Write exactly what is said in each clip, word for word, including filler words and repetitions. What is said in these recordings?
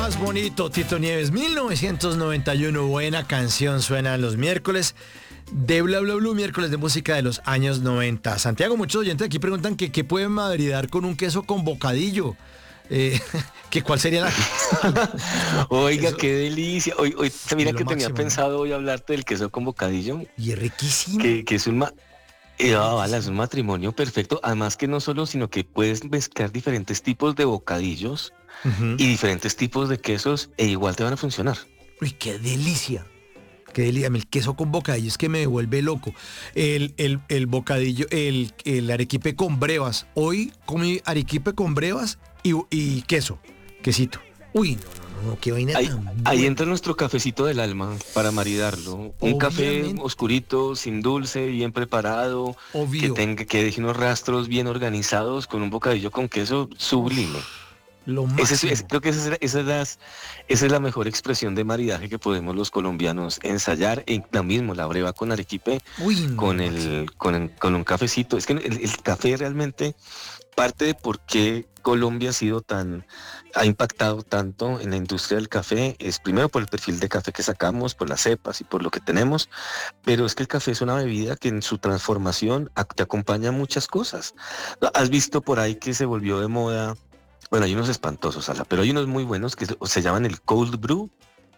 más bonito, Tito Nieves, mil novecientos noventa y uno, buena canción, suena los miércoles de Bla Bla Blue, miércoles de música de los años noventa. Santiago, muchos oyentes aquí preguntan que qué pueden maridar con un queso con bocadillo. Eh, que cuál sería la... Oiga, Eso, qué delicia. Hoy, hoy mira lo que máximo, tenía ¿no? pensado hoy hablarte del queso con bocadillo, Y es riquísimo. que, que es un ma- eh, ah, vale, es Riquísimo. un matrimonio perfecto. Además que no solo, sino que puedes mezclar diferentes tipos de bocadillos Ujú. y diferentes tipos de quesos e igual te van a funcionar. Uy, qué delicia. Qué delicia. El queso con bocadillo es que me vuelve loco. El, el, el bocadillo, el, el arequipe con brevas. Hoy comí arequipe con brevas y, y queso. Quesito. Uy, no, no, no, qué vaina Ahí, tan ahí buena. entra nuestro cafecito del alma para maridarlo. Un café Obviamente, oscurito, sin dulce, bien preparado, que obvio. tenga, que deje unos rastros bien organizados con un bocadillo con queso sublime. Uf, lo Ese es- es- máximo. creo que esa es, la- esa es las- esa es la mejor expresión de maridaje que podemos los colombianos ensayar. En lo mismo, la breva con arequipe, Uy, no, lo con máximo. el, con, el- con un cafecito. Es que el, el café realmente parte de por qué Colombia ha sido tan, ha impactado tanto en la industria del café, es primero por el perfil de café que sacamos, por las cepas y por lo que tenemos, pero es que el café es una bebida que en su transformación ac- te acompaña a muchas cosas. ¿Has visto por ahí que se volvió de moda? Bueno, hay unos espantosos, Ala, pero hay unos muy buenos que se se llaman el cold brew.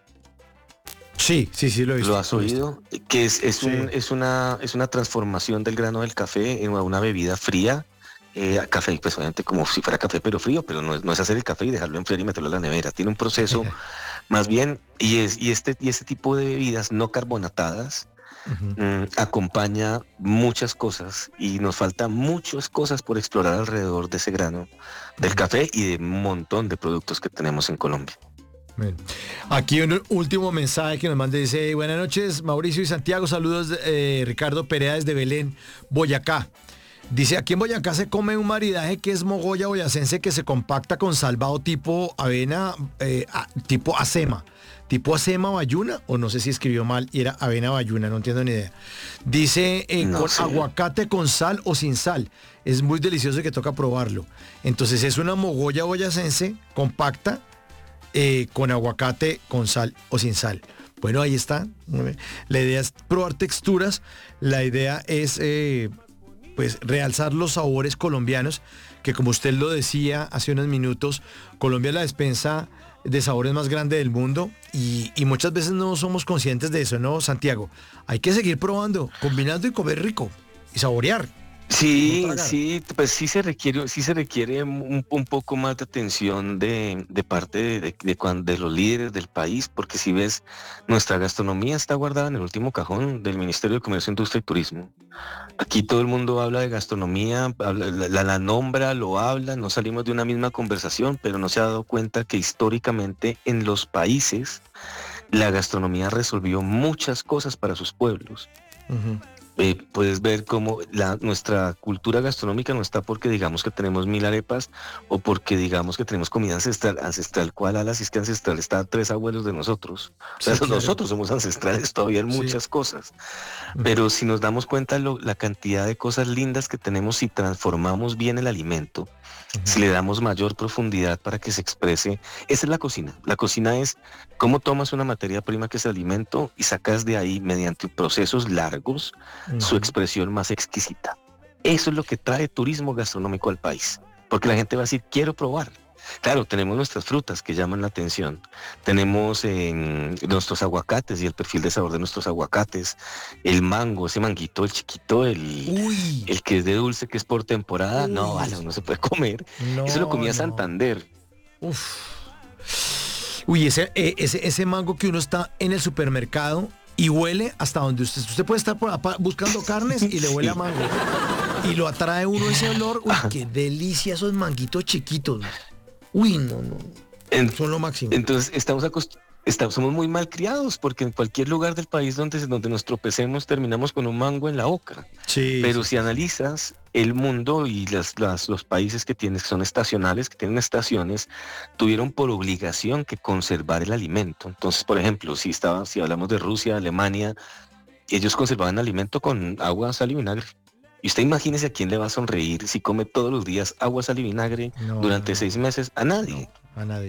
Sí, sí, sí, lo he ¿Lo visto, has lo he visto. oído? Que es, es, un, Sí. es, una, es una transformación del grano del café en una bebida fría. Eh, café, pues obviamente como si fuera café pero frío, pero no es, no es hacer el café y dejarlo enfriar y meterlo en la nevera. Tiene un proceso más bien, y, es, y, este, y este tipo de bebidas no carbonatadas Ujú. mm, acompaña muchas cosas y nos falta muchas cosas por explorar alrededor de ese grano del Ujú. café y de un montón de productos que tenemos en Colombia. Bien. Aquí un último mensaje que nos manda, dice, buenas noches, Mauricio y Santiago, saludos, eh, Ricardo Perea desde Belén, Boyacá. Dice, aquí en Boyacá se come un maridaje que es mogolla boyacense que se compacta con salvado tipo avena, eh, a- tipo acema. Tipo acema bayuna, o no sé si escribió mal, y era avena bayuna, no entiendo ni idea. Dice, eh, No con sé. aguacate con sal o sin sal. Es muy delicioso y que toca probarlo. Entonces es una mogolla boyacense compacta, eh, con aguacate, con sal o sin sal. Bueno, ahí está. La idea es probar texturas. La idea es eh, pues realzar los sabores colombianos, que como usted lo decía hace unos minutos, Colombia es la despensa de sabores más grande del mundo y, y muchas veces no somos conscientes de eso, ¿no, Santiago? Hay que seguir probando, combinando y comer rico y saborear, no Sí, tragar. sí, pues sí se requiere, sí se requiere un, un poco más de atención de, de parte de, de, de cuan- de los líderes del país, porque si ves, nuestra gastronomía está guardada en el último cajón del Ministerio de Comercio, Industria y Turismo. Aquí todo el mundo habla de gastronomía, habla- la, la- la nombra, lo habla, no salimos de una misma conversación, pero no se ha dado cuenta que históricamente en los países la gastronomía resolvió muchas cosas para sus pueblos. Ujú. Eh, puedes ver cómo la, nuestra cultura gastronómica no está porque digamos que tenemos mil arepas o porque digamos que tenemos comida ancestral, ancestral cuál ala, si es que ancestral está tres abuelos de nosotros. O sea, Sí, claro. nosotros somos ancestrales todavía en Sí. muchas cosas. Ujú. Pero si nos damos cuenta lo- la cantidad de cosas lindas que tenemos si transformamos bien el alimento, Ujú. si le damos mayor profundidad para que se exprese, esa es la cocina. La cocina es cómo tomas una materia prima que es alimento y sacas de ahí mediante procesos largos su Ujú. expresión más exquisita. Eso es lo que trae turismo gastronómico al país, porque la gente va a decir, quiero probar. Claro, tenemos nuestras frutas que llaman la atención. Tenemos eh, nuestros aguacates y el perfil de sabor de nuestros aguacates, el mango, ese manguito, el chiquito, el, Uy, el que es de dulce, que es por temporada. No, uy, vale, uno se puede comer. Eso lo no, comía no. Santander. Uf. Uy, ese, eh, ese, ese mango que uno está en el supermercado y huele hasta donde usted, usted puede estar por apa- buscando carnes y le huele a Sí. mango. Y lo atrae uno ese olor. Uy, qué delicia esos manguitos chiquitos. Uy, no, no. En- Son lo máximo. entonces, estamos acostumbrados. Estamos, somos muy mal criados porque en cualquier lugar del país donde, donde nos tropecemos terminamos con un mango en la boca. Sí, Pero sí, si sí, sí. analizas el mundo y las, las- los países que tienen, que son estacionales, que tienen estaciones, tuvieron por obligación que conservar el alimento. Entonces, por ejemplo, si, estaba, si hablamos de Rusia, Alemania, ellos conservaban alimento con agua, sal y vinagre. Y usted imagínese a quién le va a sonreír si come todos los días agua, sal y vinagre No, no, durante no. seis meses. A No, nadie. a nadie.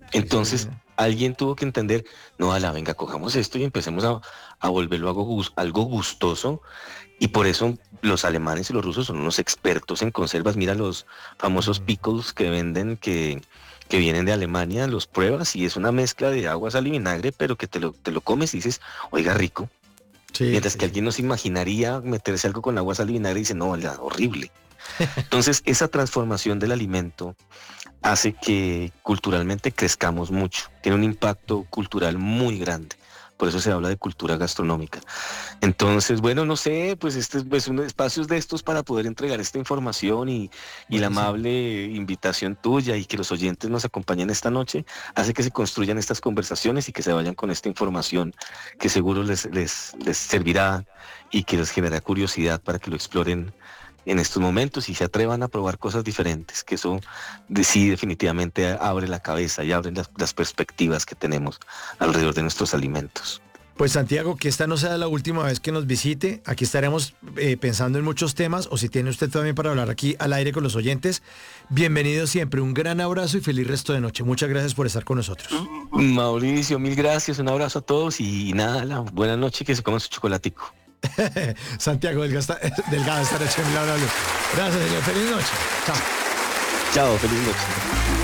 Entonces, sí. alguien tuvo que entender, no, ala, venga, cojamos esto y empecemos a, a volverlo algo, gus- algo gustoso. Y por eso los alemanes y los rusos son unos expertos en conservas. Mira los famosos Mm, pickles que venden, que, que vienen de Alemania, los pruebas y es una mezcla de agua, sal y vinagre, pero que te lo, te lo comes y dices, oiga, rico. sí, Mientras sí, que sí. alguien no se imaginaría meterse algo con agua, sal y vinagre y dice, no, la, horrible. Entonces, esa transformación del alimento hace que culturalmente crezcamos mucho. Tiene un impacto cultural muy grande. Por eso se habla de cultura gastronómica. Entonces, bueno, no sé, pues este es pues, un espacio de estos para poder entregar esta información y, y la Buenísimo. amable invitación tuya y que los oyentes nos acompañen esta noche hace que se construyan estas conversaciones y que se vayan con esta información que seguro les, les, les servirá y que les genera curiosidad para que lo exploren en estos momentos y se atrevan a probar cosas diferentes, que eso de- sí definitivamente abre la cabeza y abre las, las perspectivas que tenemos alrededor de nuestros alimentos. Pues Santiago, que esta no sea la última vez que nos visite. Aquí estaremos eh, pensando en muchos temas, o si tiene usted también para hablar aquí al aire con los oyentes. Bienvenido siempre, un gran abrazo y feliz resto de noche. Muchas gracias por estar con nosotros. Mauricio, mil gracias, un abrazo a todos y nada, la buena noche, que se coman su chocolatico. Santiago Delgado, esta- Delgado, esta noche en Bla Bla Blue. Gracias, señor. Feliz noche. Chao. Chao, feliz noche.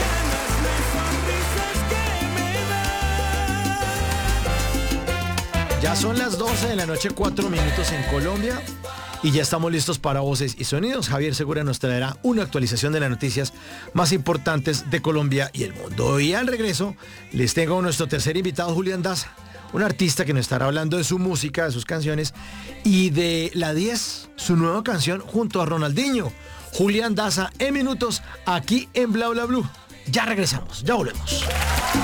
Ya son las doce de la noche, cuatro minutos en Colombia. Y ya estamos listos para Voces y Sonidos. Javier Segura nos traerá una actualización de las noticias más importantes de Colombia y el mundo. Y al regreso les tengo a nuestro tercer invitado, Julián Daza, un artista que nos estará hablando de su música, de sus canciones y de La diez, su nueva canción junto a Ronaldinho. Julián Daza en minutos aquí en Bla Bla Blue. Ya regresamos, ya volvemos.